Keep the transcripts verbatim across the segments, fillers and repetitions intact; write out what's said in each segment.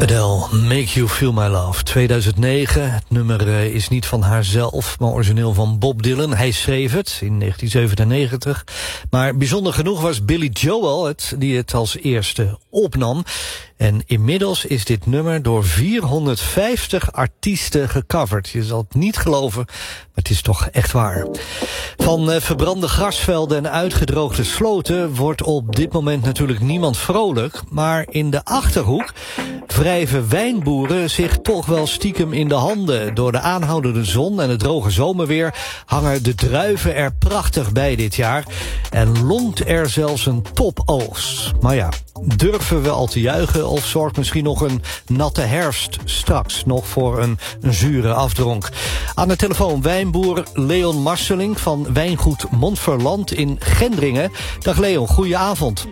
Adele, Make You Feel My Love, tweeduizend negen. Het nummer uh, is niet van haarzelf, maar origineel van Bob Dylan. Hij schreef het in negentien zevenennegentig. Maar bijzonder genoeg was Billy Joel het die het als eerste opnam. En inmiddels is dit nummer door vierhonderdvijftig artiesten gecoverd. Je zal het niet geloven, maar het is toch echt waar. Van uh, verbrande grasvelden en uitgedroogde sloten wordt op dit moment natuurlijk niemand vrolijk. Maar in de Achterhoek wrijven wijnboeren zich toch wel stiekem in de handen. Door de aanhoudende zon en het droge zomerweer hangen de druiven er prachtig bij dit jaar. En longt er zelfs een topoogst. Maar ja, durven we al te juichen of zorgt misschien nog een natte herfst straks nog voor een, een zure afdronk? Aan de telefoon wijnboer Leon Marseling van wijngoed Montferland in Gendringen. Dag Leon, goeie avond.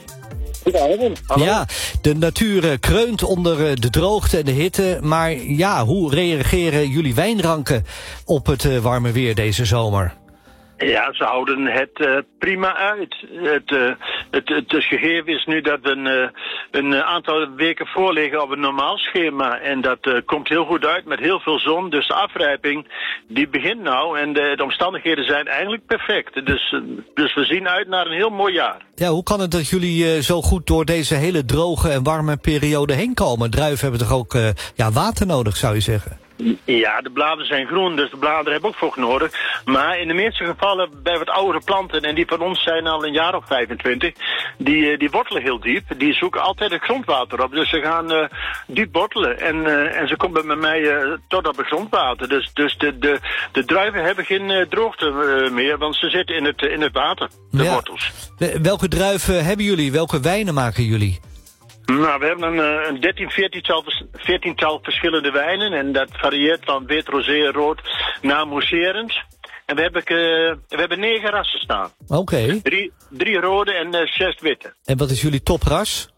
Hallo. Ja, de natuur kreunt onder de droogte en de hitte. Maar ja, hoe reageren jullie wijnranken op het uh, warme weer deze zomer? Ja, ze houden het uh, prima uit. Het, uh, het, het, het gegeven is nu dat we een, uh, een aantal weken voorliggen op een normaal schema. En dat uh, komt heel goed uit met heel veel zon. Dus de afrijping die begint nou. En de, de omstandigheden zijn eigenlijk perfect. Dus, uh, dus we zien uit naar een heel mooi jaar. Ja, hoe kan het dat jullie uh, zo goed door deze hele droge en warme periode heen komen? Druiven hebben toch ook uh, ja, water nodig, zou je zeggen? Ja, de bladeren zijn groen, dus de bladeren hebben ook vocht nodig. Maar in de meeste gevallen bij wat oudere planten, en die van ons zijn al een jaar of vijfentwintig, die, die wortelen heel diep. Die zoeken altijd het grondwater op. Dus ze gaan uh, diep wortelen. En, uh, en ze komen met mij uh, tot op het grondwater. Dus, dus de, de, de druiven hebben geen uh, droogte uh, meer, want ze zitten in het, in het water, de ja. wortels. Welke druiven hebben jullie? Welke wijnen maken jullie? Nou, we hebben een, een dertien, veertiental, veertiental verschillende wijnen. En dat varieert van wit, rosé, rood naar mousserend. En we hebben, uh, we hebben negen rassen staan. Oké. Okay. Drie, drie rode en uh, zes witte. En wat is jullie topras?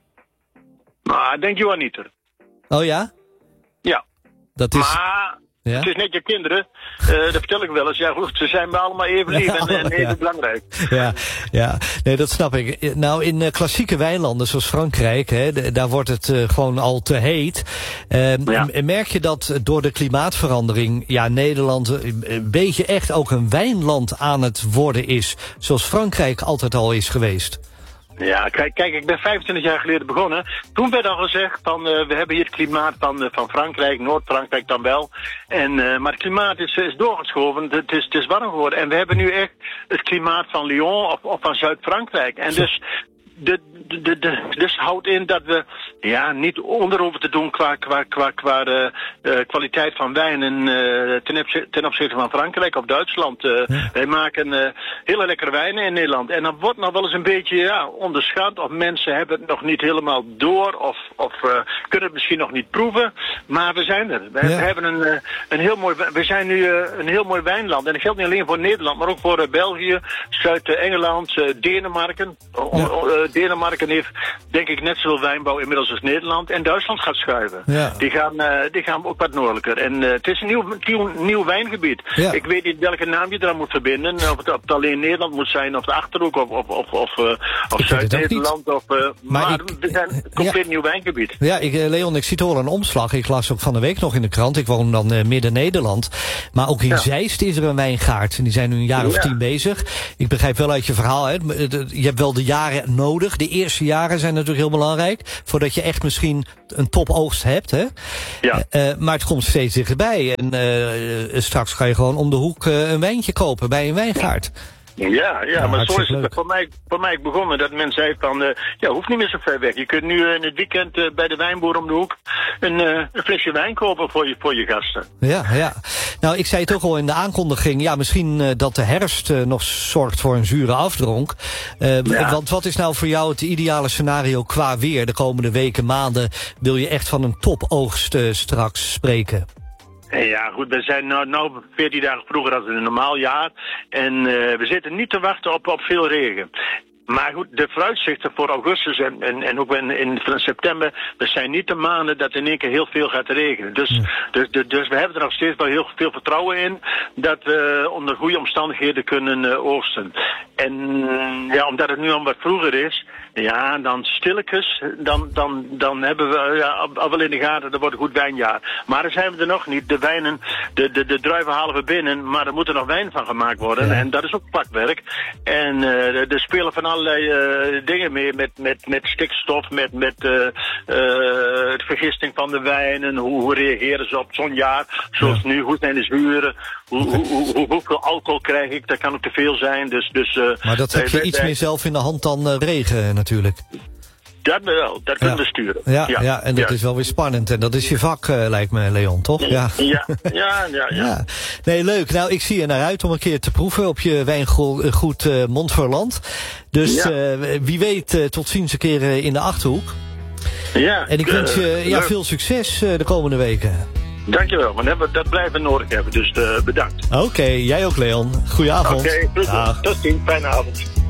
Nou, ik denk Johanniter. Oh ja? Ja. Dat is... Maar... Ja? Het is net je kinderen, uh, dat vertel ik wel eens. Ja goed, ze zijn me allemaal even lief en, en even ja. belangrijk. Ja, ja, nee, dat snap ik. Nou, in uh, klassieke wijnlanden zoals Frankrijk, hè, de, daar wordt het uh, gewoon al te heet. Uh, ja. Merk je dat door de klimaatverandering, ja, Nederland een beetje echt ook een wijnland aan het worden is, zoals Frankrijk altijd al is geweest? Ja, kijk, kijk, ik ben vijfentwintig jaar geleden begonnen. Toen werd al gezegd van, uh, we hebben hier het klimaat van, uh, van Frankrijk, Noord-Frankrijk dan wel. En, uh, maar het klimaat is, is doorgeschoven, het is, het is warm geworden. En we hebben nu echt het klimaat van Lyon of, of van Zuid-Frankrijk. En dus... De, de, de, de, dus houdt in dat we ja, niet onder hoeven te doen qua, qua, qua, qua uh, uh, kwaliteit van wijnen uh, ten, opzichte, ten opzichte van Frankrijk of Duitsland. Uh, ja. Wij maken uh, hele lekkere wijnen in Nederland. En dan wordt nog wel eens een beetje ja, onderschat of mensen hebben het nog niet helemaal door of, of uh, kunnen het misschien nog niet proeven. Maar we zijn er. We, ja. we hebben een, uh, een heel mooi, we zijn nu uh, een heel mooi wijnland. En dat geldt niet alleen voor Nederland, maar ook voor uh, België, Zuid-Engeland, uh, Denemarken. Ja. Uh, Denemarken heeft, denk ik, net zoveel wijnbouw inmiddels als Nederland. En Duitsland gaat schuiven. Ja. Die, gaan, uh, die gaan ook wat noordelijker. En uh, het is een nieuw, nieuw, nieuw wijngebied. Ja. Ik weet niet welke naam je eraan moet verbinden. Of het, of het alleen Nederland moet zijn, of de Achterhoek, of, of, of, of, uh, of Zuid-Nederland. Of, uh, maar maar ik, we zijn een compleet ja. nieuw wijngebied. Ja, ik, Leon, ik zie toch wel een omslag. Ik las ook van de week nog in de krant. Ik woon dan uh, Midden-Nederland. Maar ook in ja. Zeist is er een wijngaard. En die zijn nu een jaar of ja. tien bezig. Ik begrijp wel uit je verhaal, hè. Je hebt wel de jaren nodig. De eerste jaren zijn natuurlijk heel belangrijk. Voordat je echt misschien een topoogst hebt. Hè? Ja. Uh, maar het komt steeds dichterbij. En uh, straks ga je gewoon om de hoek uh, een wijntje kopen bij een wijngaard. Ja, ja, ja, maar zo is het voor mij, voor mij begonnen dat men zei van, uh, ja, hoeft niet meer zo ver weg. Je kunt nu uh, in het weekend uh, bij de wijnboer om de hoek een, uh, een flesje wijn kopen voor je, voor je gasten. Ja, ja. Nou, ik zei het ook al in de aankondiging, ja, misschien uh, dat de herfst uh, nog zorgt voor een zure afdronk. Uh, ja. Want wat is nou voor jou het ideale scenario qua weer de komende weken, maanden? Wil je echt van een topoogst uh, straks spreken? Ja, goed, we zijn nu nou veertien dagen vroeger dan een normaal jaar. En uh, we zitten niet te wachten op, op veel regen. Maar goed, de vooruitzichten voor augustus en, en, en ook in, in september, dat zijn niet de maanden dat in één keer heel veel gaat regenen. Dus, ja. dus, dus, dus we hebben er nog steeds wel heel veel vertrouwen in dat we onder goede omstandigheden kunnen uh, oogsten. En ja, omdat het nu al wat vroeger is, ja, dan stilletjes, dan, dan, dan hebben we ja, al wel in de gaten, dat wordt een goed wijnjaar. Maar dan zijn we er nog niet. De wijnen, de, de, de druiven halen we binnen, maar er moet er nog wijn van gemaakt worden. Ja. En dat is ook pakwerk. En uh, er spelen van allerlei uh, dingen mee, met, met, met stikstof, met, met uh, uh, het vergisting van de wijnen. Hoe, hoe reageren ze op zo'n jaar, zoals ja. nu, hoe zijn de zuren, hoe, hoe, hoe, hoe, hoeveel alcohol krijg ik, dat kan ook te veel zijn. Dus, dus, uh, maar dat heb je iets meer zelf in de hand dan uh, regen natuurlijk. Dat wel, dat kunnen ja. we sturen. Ja, ja. ja en dat ja. is wel weer spannend. En dat is je vak, uh, lijkt me, Leon, toch? Ja. Ja, ja, ja, ja. ja. Nee, leuk. Nou, ik zie er naar uit om een keer te proeven op je wijngoed uh, Montferland. Dus ja. uh, wie weet, uh, tot ziens een keer uh, in de Achterhoek. Ja. En ik wens je uh, ja, veel succes uh, de komende weken. Dankjewel, maar dat blijven we nodig hebben, dus uh, bedankt. Oké, okay, jij ook, Leon. Goedenavond. Oké, okay, tot ziens. Fijne avond.